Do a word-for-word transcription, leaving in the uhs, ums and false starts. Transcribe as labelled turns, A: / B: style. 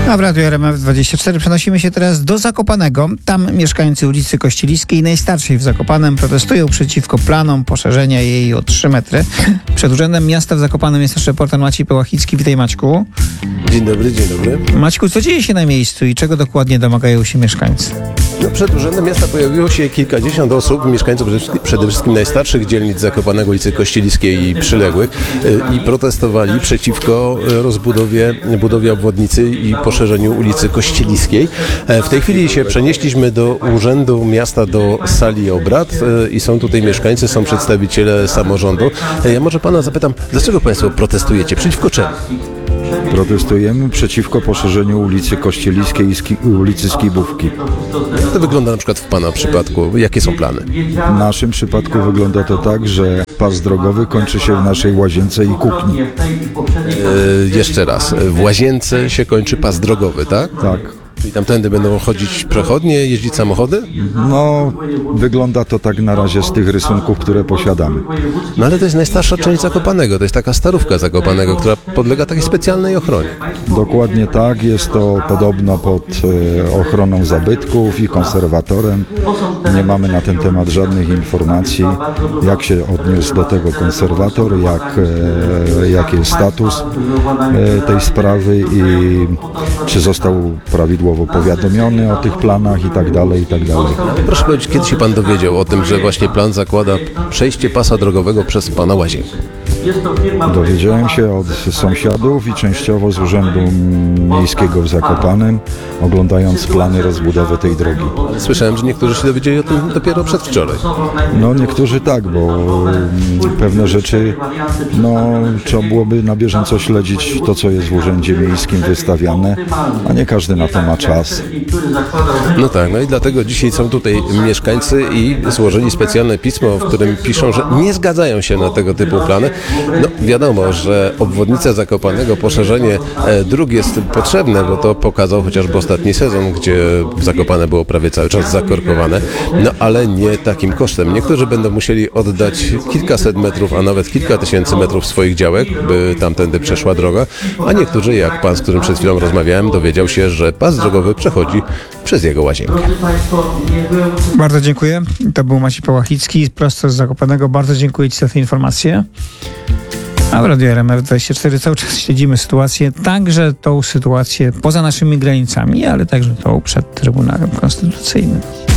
A: A w Radiu R M F dwadzieścia cztery przenosimy się teraz do Zakopanego. Tam mieszkańcy ulicy Kościeliskiej, najstarszej w Zakopanem, protestują przeciwko planom poszerzenia jej o trzy metry. Przed Urzędem Miasta w Zakopanem jest nasz reporter Maciej Pełachicki. Witaj, Maćku.
B: Dzień dobry, dzień dobry.
A: Maćku, co dzieje się na miejscu i czego dokładnie domagają się mieszkańcy?
B: No, przed Urzędem Miasta pojawiło się kilkadziesiąt osób, mieszkańców przede wszystkim najstarszych dzielnic Zakopanego, ulicy Kościeliskiej i przyległych, i protestowali przeciwko rozbudowie budowie obwodnicy i poszerzeniu ulicy Kościeliskiej. W tej chwili się przenieśliśmy do Urzędu Miasta, do sali obrad i są tutaj mieszkańcy, są przedstawiciele samorządu. Ja może pana zapytam, dlaczego państwo protestujecie? Przeciwko czemu?
C: Protestujemy przeciwko poszerzeniu ulicy Kościeliskiej i ski, ulicy Skibówki.
B: Jak to wygląda na przykład w pana przypadku? Jakie są plany?
C: W naszym przypadku wygląda to tak, że pas drogowy kończy się w naszej łazience i kuchni.
B: E, jeszcze raz, w łazience się kończy pas drogowy, tak?
C: Tak.
B: I tamtędy będą chodzić przechodnie, jeździć samochody?
C: No, wygląda to tak na razie z tych rysunków, które posiadamy.
B: No ale to jest najstarsza część Zakopanego, to jest taka starówka Zakopanego, która podlega takiej specjalnej ochronie.
C: Dokładnie tak, jest to podobno pod e, ochroną zabytków i konserwatorem. Nie mamy na ten temat żadnych informacji, jak się odniósł do tego konserwator, jak, e, jaki jest status e, tej sprawy i czy został prawidłowo powiadomiony o tych planach i tak dalej, i tak dalej.
B: Proszę powiedzieć, kiedy się pan dowiedział o tym, że właśnie plan zakłada przejście pasa drogowego przez pana łazienkę?
C: Dowiedziałem się od sąsiadów i częściowo z Urzędu Miejskiego w Zakopanem, oglądając plany rozbudowy tej drogi.
B: Słyszałem, że niektórzy się dowiedzieli o tym dopiero przedwczoraj.
C: No niektórzy tak, bo pewne rzeczy, no trzeba byłoby na bieżąco śledzić to, co jest w Urzędzie Miejskim wystawiane, a nie każdy na to ma czas.
B: No tak, no i dlatego dzisiaj są tutaj mieszkańcy i złożyli specjalne pismo, w którym piszą, że nie zgadzają się na tego typu plany. No wiadomo, że obwodnica Zakopanego, poszerzenie dróg jest potrzebne, bo to pokazał chociażby ostatni sezon, gdzie Zakopane było prawie cały czas zakorkowane, no ale nie takim kosztem. Niektórzy będą musieli oddać kilkaset metrów, a nawet kilka tysięcy metrów swoich działek, by tamtędy przeszła droga, a niektórzy, jak pan, z którym przed chwilą rozmawiałem, dowiedział się, że pas drogowy przechodzi przez jego łazienkę.
A: Bardzo dziękuję. To był Maciej Pełachicki prosto z Zakopanego. Bardzo dziękuję ci za te informacje. A w Radiu R M F dwadzieścia cztery cały czas śledzimy sytuację, także tą sytuację poza naszymi granicami, ale także tą przed Trybunałem Konstytucyjnym.